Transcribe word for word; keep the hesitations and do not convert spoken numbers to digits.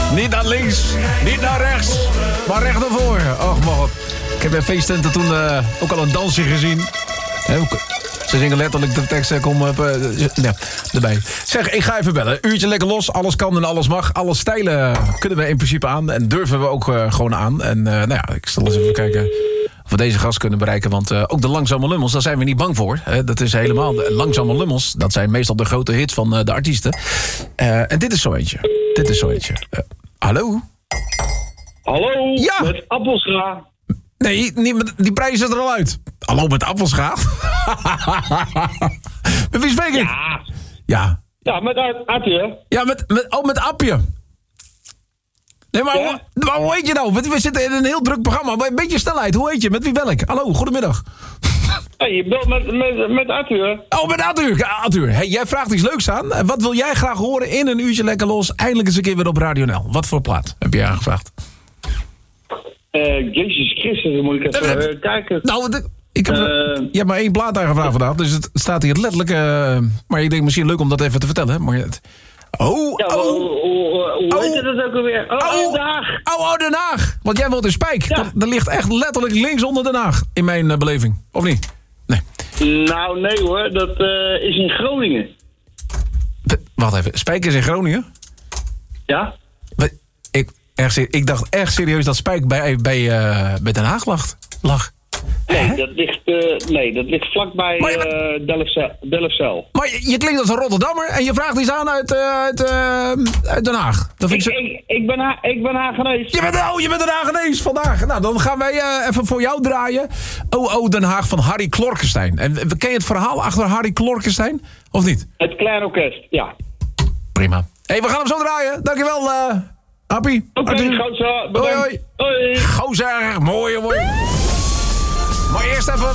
Niet naar links, niet naar rechts, maar recht naar voren. Och, man. Ik heb bij feesttenten toen uh, ook al een dansje gezien. He, ze zingen letterlijk de tekst, kom uh, uh, ja, erbij. Zeg, ik ga even bellen. Uurtje lekker los, alles kan en alles mag. Alle stijlen kunnen we in principe aan en durven we ook uh, gewoon aan. En uh, nou ja, ik zal eens even kijken of we deze gast kunnen bereiken. Want uh, ook de langzame lummels, daar zijn we niet bang voor. Hè? Dat is helemaal, de langzame lummels, dat zijn meestal de grote hits van uh, de artiesten. Uh, en dit is zo eentje. Dit is zo eentje. Uh, hallo? Hallo, ja. Met Appelscha. Nee, niet met, die prijs is er al uit. Hallo, met Appelscha? Met wie spreek ik? Ja. Ja. Ja, met Appje. Ja, met, met, oh, met Appje. Nee, maar, Ja? hoe, maar hoe heet je nou? We zitten in een heel druk programma. Maar een beetje snelheid. Hoe heet je? Met wie bel ik? Hallo, goedemiddag. Hey, je belt met, met, met Arthur. Oh, met Arthur. Ja, Arthur. Hey, jij vraagt iets leuks aan. Wat wil jij graag horen in een uurtje lekker los? Eindelijk eens een keer weer op Radio N L. Wat voor plaat heb je aangevraagd? Uh, Jezus Christus, dan moet ik even uh, kijken. Nou, de, ik heb, Uh, je hebt maar één plaat aangevraagd vandaag. Dus het staat hier letterlijk... Uh, maar ik denk misschien leuk om dat even te vertellen. Maar het, oh, ja, oh. Hoe, hoe, hoe Oh. heet het ook alweer? Oh, Oh. oh, Den Haag. Oh, oh, Den Haag. Want jij woont in Spijk. Ja. Dat, dat ligt echt letterlijk links onder Den Haag. In mijn uh, beleving. Of niet? Nee. Nou, nee hoor, dat uh, is in Groningen. W- Wacht even. Spijk is in Groningen? Ja? Wat? Ik, erg, ser- ik dacht echt serieus dat Spijk bij, bij, uh, bij Den Haag lag. lag. Nee, dat ligt, uh, nee, dat ligt vlakbij Maar je uh, Delfzijl. Delfzijl. Maar je, je klinkt als een Rotterdammer en je vraagt iets aan uit, uh, uit, uh, uit Den Haag. Dat vind Ik, ik zo... ik, ik ben, ha- ik ben Hagenees. Je bent, oh, je bent Den Haagenees vandaag. Nou, dan gaan wij uh, even voor jou draaien. Oh, oh, Den Haag van Harry Klorkenstein. En uh, ken je het verhaal achter Harry Klorkenstein? Of niet? Het Klein Orkest, ja. Prima. Hé, hey, we gaan hem zo draaien. Dankjewel, uh, Appie. Oké, Arthur. goed zo. Hoi, Bedankt. hoi. Hoi. Gozer, mooi, mooi. Maar eerst even